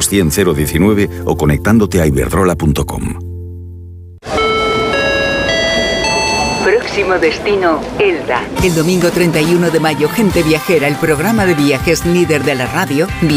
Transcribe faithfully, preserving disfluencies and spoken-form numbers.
cien cero diecinueve o conectándote a iberdrola punto com. Próximo destino, Elda. El domingo treinta y uno de mayo, Gente Viajera, el programa de viajes líder de la radio,